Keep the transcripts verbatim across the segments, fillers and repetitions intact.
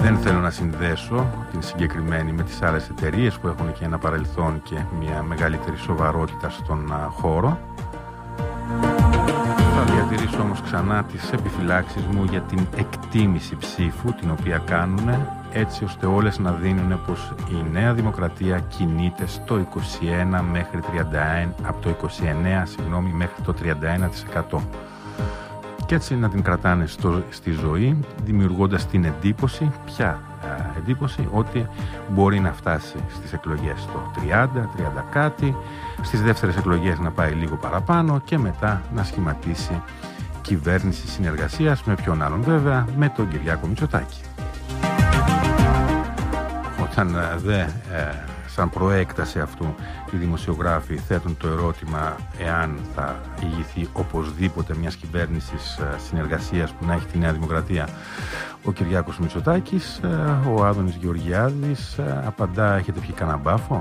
Δεν θέλω να συνδέσω την συγκεκριμένη με τις άλλες εταιρείες που έχουν και ένα παρελθόν και μια μεγαλύτερη σοβαρότητα στον χώρο. Θα διατηρήσω όμως ξανά τις επιφυλάξεις μου για την εκτίμηση ψήφου την οποία κάνουν, έτσι ώστε όλες να δίνουν πως η Νέα Δημοκρατία κινείται στο είκοσι ένα μέχρι τριάντα ένα, από το είκοσι εννέα συγγνώμη, μέχρι το τριάντα ένα τοις εκατό. Και έτσι να την κρατάνε στο, στη ζωή, δημιουργώντας την εντύπωση, ποια ε, εντύπωση, ότι μπορεί να φτάσει στις εκλογές το τριάντα, τριάντα κάτι, στις δεύτερες εκλογές να πάει λίγο παραπάνω και μετά να σχηματίσει κυβέρνηση συνεργασίας με ποιον άλλον βέβαια, με τον Κυριάκο Μητσοτάκη. Όταν ε, δε, ε, σαν προέκταση αυτού οι δημοσιογράφοι θέτουν το ερώτημα εάν θα ηγηθεί οπωσδήποτε μιας κυβέρνησης συνεργασίας που να έχει τη Νέα Δημοκρατία ο Κυριάκος Μητσοτάκης, ο Άδωνης Γεωργιάδης απαντά: έχετε πιει κανένα μπάφο?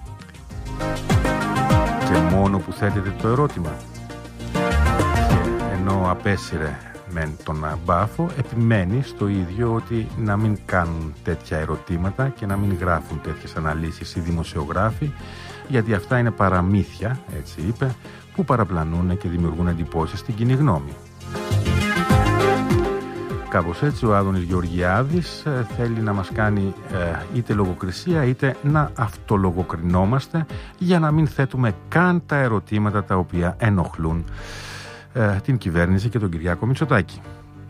Και μόνο που θέτεται το ερώτημα, ενώ απέσυρε με τον μπάφο, επιμένει στο ίδιο ότι να μην κάνουν τέτοια ερωτήματα και να μην γράφουν τέτοιες αναλύσεις οι δημοσιογράφοι, γιατί αυτά είναι παραμύθια, έτσι είπε, που παραπλανούν και δημιουργούν εντυπώσεις στην κοινή γνώμη. Κάπως έτσι ο Άδωνης Γεωργιάδης ε, θέλει να μας κάνει ε, είτε λογοκρισία είτε να αυτολογοκρινόμαστε για να μην θέτουμε καν τα ερωτήματα τα οποία ενοχλούν την κυβέρνηση και τον Κυριάκο Μητσοτάκη.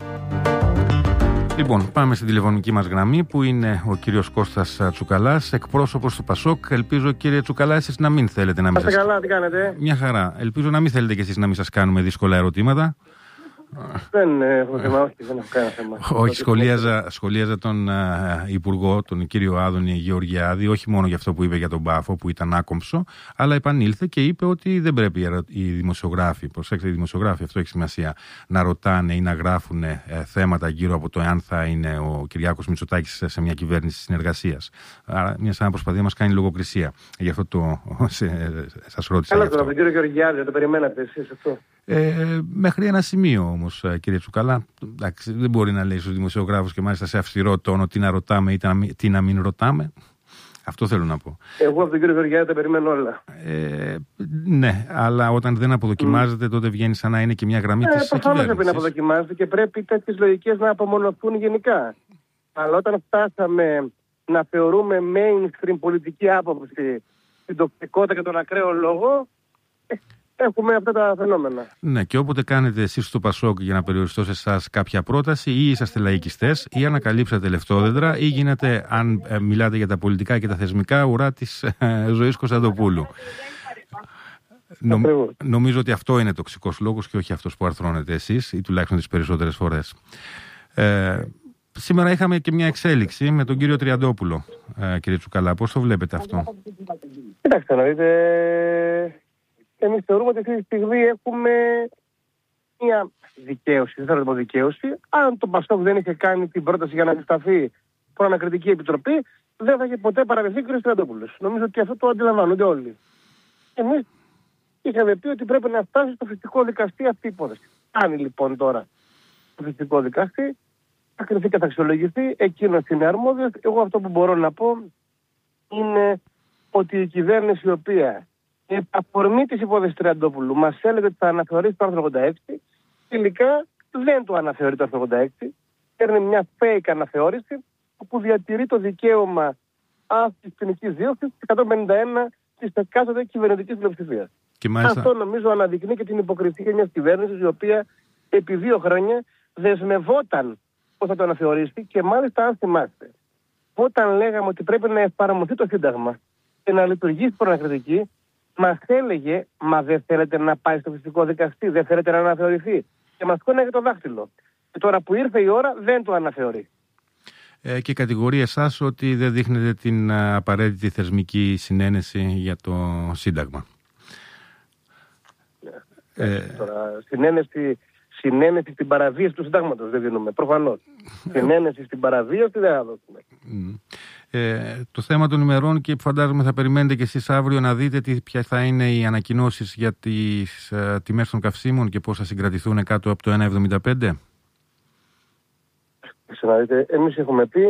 Λοιπόν, πάμε στην τηλεφωνική μας γραμμή που είναι ο κύριος Κώστας Τσουκαλάς, εκπρόσωπος του Πασόκ. Ελπίζω, κύριε Τσουκαλά, εσείς να μην θέλετε να μην σας... καλά, τι κάνετε? Μια χαρά. Ελπίζω να μην θέλετε κι εσείς να μην σας κάνουμε δύσκολα ερωτήματα. Δεν έχω θέμα, όχι, δεν έχω κανένα θέμα. Όχι, σχολίαζα, σχολίαζα τον uh, Υπουργό, τον κύριο Άδωνη Γεωργιάδη, όχι μόνο για αυτό που είπε για τον Πάφο, που ήταν άκομψο, αλλά επανήλθε και είπε ότι δεν πρέπει οι δημοσιογράφοι, προσέξτε, οι δημοσιογράφοι, αυτό έχει σημασία, να ρωτάνε ή να γράφουν ε, θέματα γύρω από το εάν θα είναι ο Κυριάκος Μητσοτάκης σε μια κυβέρνηση συνεργασίας. Άρα, μια σαν προσπαθία να μας κάνει λογοκρισία. Γι' αυτό το σας ρώτησα. Καλά, τον κύριο Γεωργιάδη, το περιμένατε εσείς αυτό. Ε, μέχρι ένα σημείο όμως, κύριε Τσουκαλά, εντάξει, δεν μπορεί να λέει στους δημοσιογράφους και μάλιστα σε αυστηρό τόνο τι να ρωτάμε ή τι να μην ρωτάμε. Αυτό θέλω να πω. Εγώ από τον κύριο Γεωργιάδη τα περιμένω όλα. Ε, ναι, αλλά όταν δεν αποδοκιμάζεται, mm. τότε βγαίνει σαν να είναι και μια γραμμή ε, της κυβέρνησης. Προφανώς πρέπει να αποδοκιμάζεται και πρέπει τέτοιες λογικές να απομονωθούν γενικά. Αλλά όταν φτάσαμε να θεωρούμε mainstream πολιτική άποψη την τοξικότητα και τον ακραίο λόγο, έχουμε αυτά τα φαινόμενα. Ναι, και όποτε κάνετε εσείς στο Πασόκ για να περιοριστώ σε εσάς κάποια πρόταση, ή είσαστε λαϊκιστές, ή ανακαλύψατε λεφτόδεντρα, ή γίνετε, αν ε, μιλάτε για τα πολιτικά και τα θεσμικά, ουρά της ε, Ζωής Κωνσταντοπούλου. Νο, νομίζω ότι αυτό είναι τοξικός λόγος και όχι αυτός που αρθρώνετε εσείς, ή τουλάχιστον τις περισσότερες φορές. Ε, σήμερα είχαμε και μια εξέλιξη με τον κύριο Τριαντόπουλο, ε, κύριε Τσουκαλά. Πώς το βλέπετε αυτό? Κοιτάξτε να δείτε. Εμείς θεωρούμε ότι αυτή τη στιγμή έχουμε μια δικαίωση, δεν θέλω να πω δικαίωση. Αν το Πασόκ δεν είχε κάνει την πρόταση για να αντισταθεί προανακριτική επιτροπή, δεν θα είχε ποτέ παραβρεθεί ο κ. Τριαντόπουλος. Νομίζω ότι αυτό το αντιλαμβάνονται όλοι. Εμείς είχαμε πει ότι πρέπει να φτάσει στο φυσικό δικαστή αυτή η υπόθεση. Κάνει λοιπόν τώρα το φυσικό δικαστή, θα κριθεί και θα αξιολογηθεί, εκείνος είναι αρμόδιος. Εγώ αυτό που μπορώ να πω είναι ότι η κυβέρνηση η οποία η αφορμή της υπόθεσης Τριαντόπουλου μας έλεγε ότι θα αναθεωρήσει το άρθρο ογδόντα έξι, τελικά δεν το αναθεωρεί το άρθρο ογδόντα έξι, παίρνει μια fake αναθεώρηση όπου διατηρεί το δικαίωμα άσκησης ποινικής δίωξης εκατόν πενήντα ένα της εκάστοτε κυβερνητικής πλειοψηφίας. Μάλιστα... Αυτό νομίζω αναδεικνύει και την υποκρισία μιας κυβέρνησης η οποία επί δύο χρόνια δεσμευόταν πώς θα το αναθεωρήσει και μάλιστα αν θυμάστε, όταν λέγαμε ότι πρέπει να εφαρμοστεί το Σύνταγμα και να λειτουργήσει προανακριτική, μας έλεγε, μα δεν θέλετε να πάει στο φυσικό δικαστή, δεν θέλετε να αναθεωρηθεί. Και μας κόναγε το δάχτυλο. Και τώρα που ήρθε η ώρα δεν το αναθεωρεί. Ε, και κατηγορεί εσάς ότι δεν δείχνετε την α, απαραίτητη θεσμική συνένεση για το Σύνταγμα. Ε, ε, τώρα, συνένεση, συνένεση στην παραβίαση του Συντάγματος δεν δίνουμε, προφανώς. Ε, συνένεση στην παραβίαση δεν θα δώσουμε. Ε, το θέμα των ημερών και φαντάζομαι θα περιμένετε και εσείς αύριο να δείτε τι, ποια θα είναι οι ανακοινώσεις για τις uh, τιμές των καυσίμων και πώς θα συγκρατηθούν κάτω από το ένα εβδομήντα πέντε. Ξαναδείτε, εμείς έχουμε πει